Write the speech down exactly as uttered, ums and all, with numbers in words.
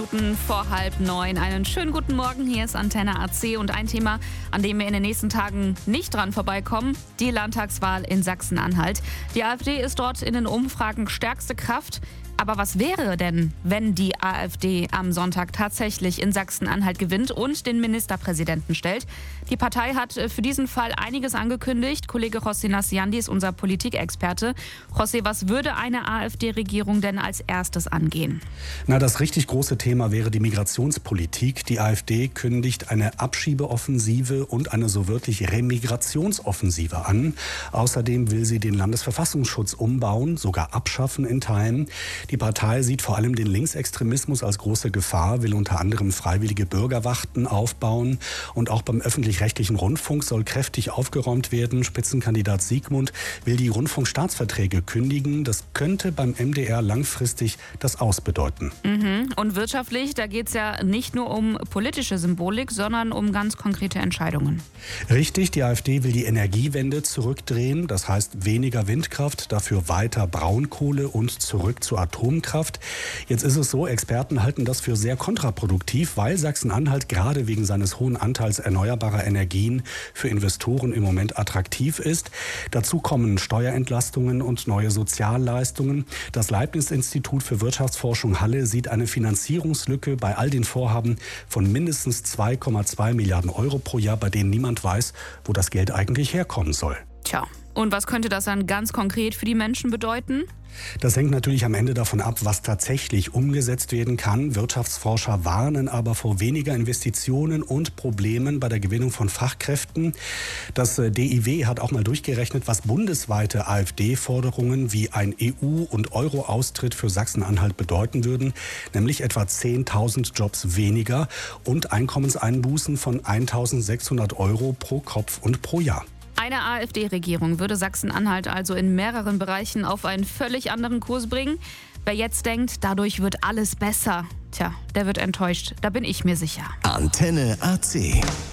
Minuten vor halb neun. Einen schönen guten Morgen, hier ist Antenne A C und ein Thema, an dem wir in den nächsten Tagen nicht dran vorbeikommen, die Landtagswahl in Sachsen-Anhalt. Die AfD ist dort in den Umfragen stärkste Kraft. Aber was wäre denn, wenn die AfD am Sonntag tatsächlich in Sachsen-Anhalt gewinnt und den Ministerpräsidenten stellt? Die Partei hat für diesen Fall einiges angekündigt. Kollege José Nassiandi ist unser Politikexperte. José, was würde eine AfD-Regierung denn als erstes angehen? Na, das richtig große Thema wäre die Migrationspolitik. Die AfD kündigt eine Abschiebeoffensive und eine so wörtlich Remigrationsoffensive an. Außerdem will sie den Landesverfassungsschutz umbauen, sogar abschaffen in Teilen. Die Partei sieht vor allem den Linksextremismus als große Gefahr, will unter anderem freiwillige Bürgerwachten aufbauen. Und auch beim öffentlich-rechtlichen Rundfunk soll kräftig aufgeräumt werden. Spitzenkandidat Siegmund will die Rundfunkstaatsverträge kündigen. Das könnte beim M D R langfristig das Aus bedeuten. Mhm. Und wirtschaftlich, da geht es ja nicht nur um politische Symbolik, sondern um ganz konkrete Entscheidungen. Richtig, die AfD will die Energiewende zurückdrehen. Das heißt weniger Windkraft, dafür weiter Braunkohle und zurück zur Atomkraft. Jetzt ist es so, Experten halten das für sehr kontraproduktiv, weil Sachsen-Anhalt gerade wegen seines hohen Anteils erneuerbarer Energien für Investoren im Moment attraktiv ist. Dazu kommen Steuerentlastungen und neue Sozialleistungen. Das Leibniz-Institut für Wirtschaftsforschung Halle sieht eine Finanzierungslücke bei all den Vorhaben von mindestens zwei Komma zwei Milliarden Euro pro Jahr, bei denen niemand weiß, wo das Geld eigentlich herkommen soll. Tja, und was könnte das dann ganz konkret für die Menschen bedeuten? Das hängt natürlich am Ende davon ab, was tatsächlich umgesetzt werden kann. Wirtschaftsforscher warnen aber vor weniger Investitionen und Problemen bei der Gewinnung von Fachkräften. Das D I W hat auch mal durchgerechnet, was bundesweite AfD-Forderungen wie ein E U- und Euro-Austritt für Sachsen-Anhalt bedeuten würden, nämlich etwa zehntausend Jobs weniger und Einkommenseinbußen von eintausendsechshundert Euro pro Kopf und pro Jahr. Eine AfD-Regierung würde Sachsen-Anhalt also in mehreren Bereichen auf einen völlig anderen Kurs bringen. Wer jetzt denkt, dadurch wird alles besser, tja, der wird enttäuscht. Da bin ich mir sicher. Antenne A C.